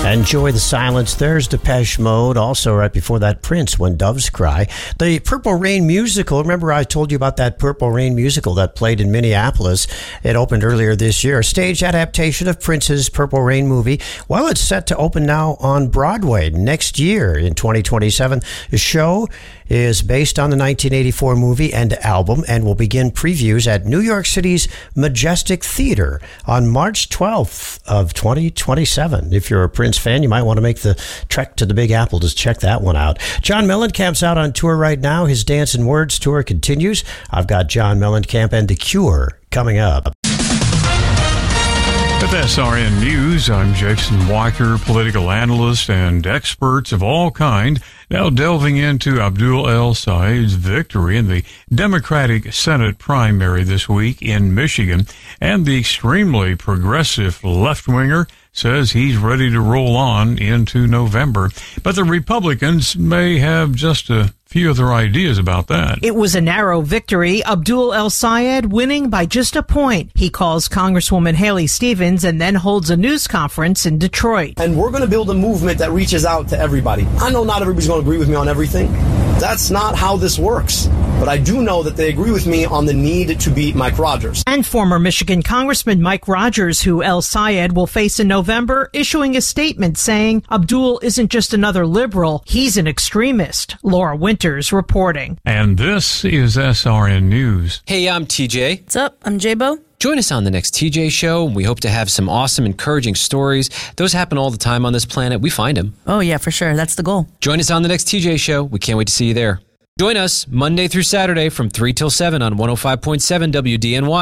Enjoy the silence. There's Depeche Mode. Also, right before that, Prince, When Doves Cry. The Purple Rain musical. Remember I told you about that Purple Rain musical that played in Minneapolis. It opened earlier this year. A stage adaptation of Prince's Purple Rain movie. Well, it's set to open now on Broadway next year in 2027. The show is based on the 1984 movie and album and will begin previews at New York City's Majestic Theater on March 12th of 2027. If you're a Prince fan, you might want to make the trek to the Big Apple. Just check that one out. John Mellencamp's out on tour right now. His Dance and Words tour continues. I've got John Mellencamp and The Cure coming up. With SRN News, I'm Jason Weicker, political analyst and experts of all kind, now delving into Abdul El-Sayed's victory in the Democratic Senate primary this week in Michigan, and the extremely progressive left-winger says he's ready to roll on into November. But the Republicans may have just a few other ideas about that. It was a narrow victory. Abdul El-Sayed winning by just a point. He calls Congresswoman Haley Stevens and then holds a news conference in Detroit. And we're going to build a movement that reaches out to everybody. I know not everybody's going to agree with me on everything. That's not how this works. But I do know that they agree with me on the need to beat Mike Rogers. And former Michigan Congressman Mike Rogers, who El-Sayed will face in November, issuing a statement saying Abdul isn't just another liberal, he's an extremist. Laura Winters reporting. And this is SRN News. Hey, I'm TJ. What's up? I'm J-Bo. Join us on the next TJ Show. We hope to have some awesome, encouraging stories. Those happen all the time on this planet. We find them. Oh, yeah, for sure. That's the goal. Join us on the next TJ Show. We can't wait to see you there. Join us Monday through Saturday from 3 till 7 on 105.7 WDNY.